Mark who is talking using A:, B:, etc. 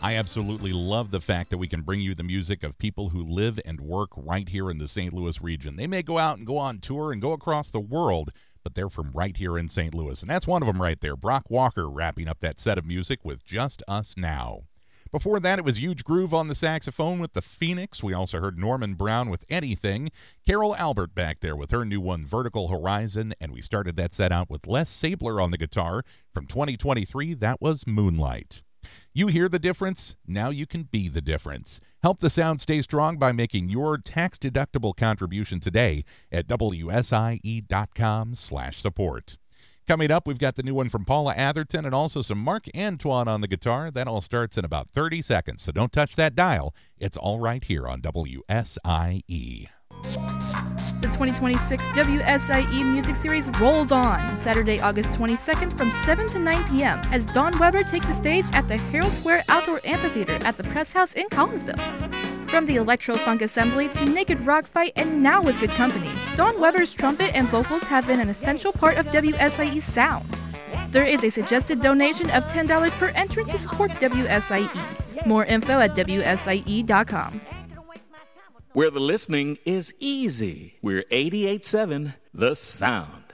A: I absolutely love the fact that we can bring you the music of people who live and work right here in the St. Louis region. They may go out and go on tour and go across the world, but they're from right here in St. Louis. And that's one of them right there, Brock Walker, wrapping up that set of music with Just Us Now. Before that, it was Huge Groove on the saxophone with the Phoenix. We also heard Norman Brown with Anything. Carol Albert back there with her new one, Vertical Horizon. And we started that set out with Les Sabler on the guitar. From 2023, that was Moonlight. You hear the difference? Now you can be the difference. Help the sound stay strong by making your tax-deductible contribution today at WSIE.com/support. Coming up, we've got the new one from Paula Atherton and also some Mark Antoine on the guitar. That all starts in about 30 seconds, so don't touch that dial. It's all right here on WSIE.
B: The 2026 WSIE Music Series rolls on Saturday, August 22nd from 7 to 9 p.m. as Dawn Weber takes the stage at the Herald Square Outdoor Amphitheater at the Press House in Collinsville. From the electro-funk assembly to naked rock fight and now with good company, Dawn Weber's trumpet and vocals have been an essential part of WSIE's sound. There is a suggested donation of $10 per entrant to support WSIE. More info at WSIE.com.
C: Where the listening is easy. We're 88.7 The Sound.